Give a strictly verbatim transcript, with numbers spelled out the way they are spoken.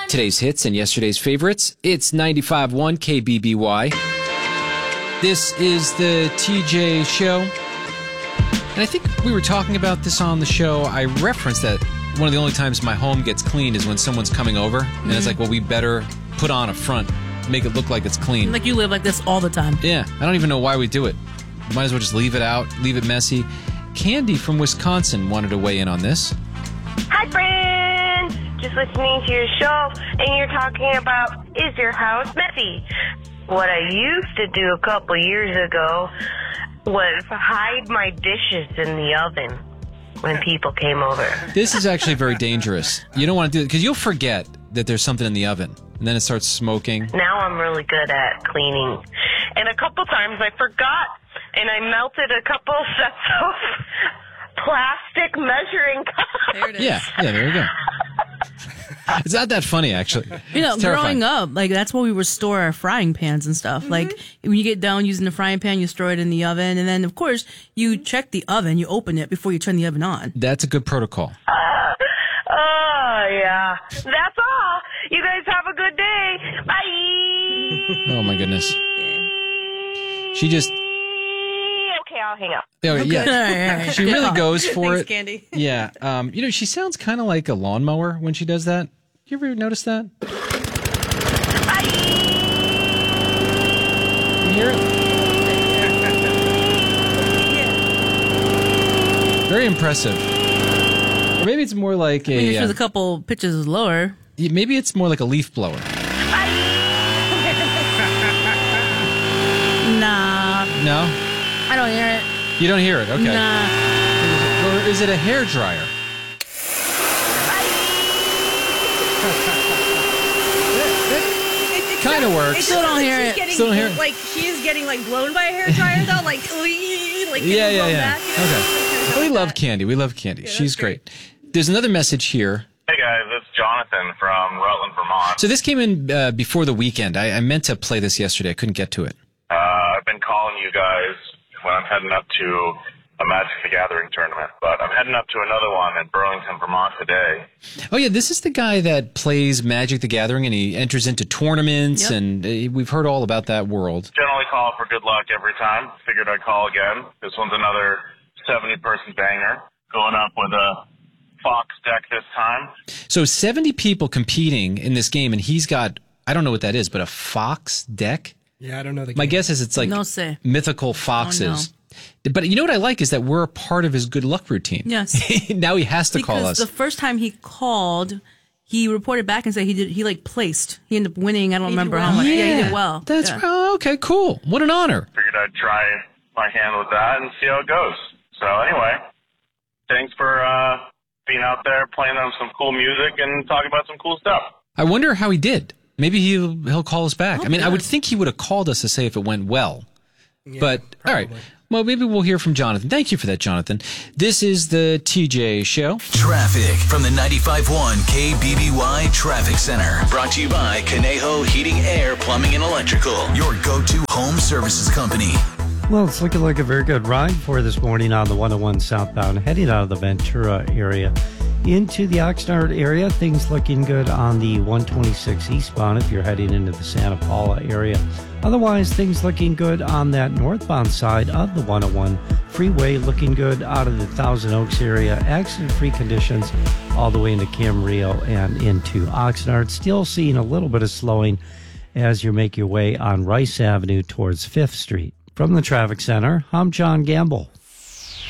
Today's hits and yesterday's favorites. It's ninety-five point one K B B Y. This is the T J Show. And I think we were talking about this on the show. I referenced that one of the only times my home gets cleaned is when someone's coming over. And mm-hmm. it's like, well, we better put on a front, make it look like it's clean. Like you live like this all the time. Yeah. I don't even know why we do it. Might as well just leave it out, leave it messy. Candy from Wisconsin wanted to weigh in on this. Hi, friends. Just listening to your show, and you're talking about, is your house messy? What I used to do a couple years ago was hide my dishes in the oven when people came over. This is actually very dangerous. You don't want to do it because you'll forget that there's something in the oven, and then it starts smoking. Now I'm really good at cleaning. And a couple times I forgot, and I melted a couple sets of plastic measuring cups. There it is. Yeah, yeah, there you go. It's not that funny, actually. You know, it's terrifying. Growing up, like that's where we would store our frying pans and stuff. Mm-hmm. Like when you get done using the frying pan, you store it in the oven, and then of course you check the oven, you open it before you turn the oven on. That's a good protocol. Uh, oh yeah, that's all. You guys have a good day. Bye. Oh my goodness. She just. Okay, I'll hang up. Oh, Okay. yeah. All right, all right. She really goes for Thanks, it. Candy. Yeah. Um, you know, she sounds kind of like a lawnmower when she does that. You ever notice that? You hear it? Very impressive. Or maybe it's more like a. I mean, if uh, she's a couple pitches lower. yeah, maybe it's more like a leaf blower. Nah, No, I don't hear it. you don't hear it. Okay. Nah. Or is it a hair dryer? Kind of works. It's Still don't hear she's it. Getting, Still don't hear it. Like she is getting like blown by a hair dryer though, like like getting Yeah, yeah, blown yeah. back. You know? Okay. We love Candy. We love Candy. Yeah, She's that's great. great. There's another message here. Hey guys, it's Jonathan from Rutland, Vermont. So this came in uh, before the weekend. I, I meant to play this yesterday. I couldn't get to it. Uh, I've been calling you guys when I'm heading up to a Magic the Gathering tournament, but I'm heading up to another one in Burlington, Vermont today. Oh, yeah. This is the guy that plays Magic the Gathering, and he enters into tournaments, Yep. and uh, we've heard all about that world. Generally call for good luck every time. Figured I'd call again. This one's another seventy-person banger. Going up with a Fox deck this time. So seventy people competing in this game, and he's got, I don't know what that is, but a fox deck? Yeah, I don't know the My game. guess is it's like No say. mythical foxes. But you know what I like is that we're a part of his good luck routine. Yes. Now he has to Because call us. the first time he called, he reported back and said he did. He like placed. He ended up winning. I don't He did remember well. how much. Yeah, he did well. That's yeah. oh, okay, cool. What an honor. Figured I'd try my hand with that and see how it goes. So anyway, thanks for uh, being out there playing on some cool music and talking about some cool stuff. I wonder how he did. Maybe he'll he'll call us back. Hope I mean, he I would does. think he would have called us to say if it went well. Yeah, but all right. probably. Well, maybe we'll hear from Jonathan. Thank you for that, Jonathan. This is the T J Show. Traffic from the ninety-five point one K B B Y Traffic Center. Brought to you by Conejo Heating, Air, Plumbing, and Electrical. Your go-to home services company. Well, it's looking like a very good ride for this morning on the one oh one southbound, heading out of the Ventura area into the Oxnard area. Things looking good on the one twenty-six eastbound if you're heading into the Santa Paula area. Otherwise, things looking good on that northbound side of the one oh one freeway. Looking good out of the Thousand Oaks area. Accident-free conditions all the way into Camarillo and into Oxnard. Still seeing a little bit of slowing as you make your way on Rice Avenue towards fifth Street. From the Traffic Center, I'm John Gamble.